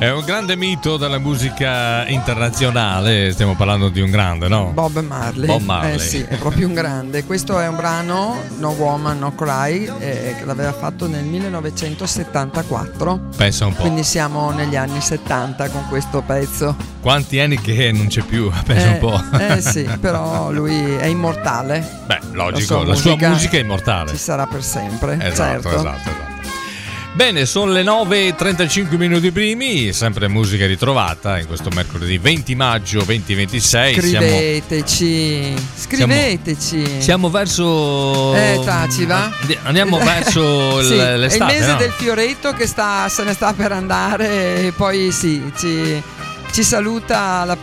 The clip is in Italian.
È un grande mito della musica internazionale, stiamo parlando di un grande, no? Bob Marley. Bob Marley. Sì, è proprio un grande. Questo è un brano, No Woman No Cry, che l'aveva fatto nel 1974. Pensa un po'. Quindi siamo negli anni 70 con questo pezzo. Quanti anni che non c'è più, pensa un po'. Sì, però lui è immortale. Beh, logico, la sua musica è immortale. Ci sarà per sempre, Esatto, certo. esatto. Bene, sono le 9:35 minuti primi, sempre musica ritrovata in questo mercoledì 20 maggio 2026. Scriveteci. Siamo verso... Taci, va? Andiamo verso sì, l'estate, è il mese no? del fioretto che se ne sta per andare e poi sì, ci saluta la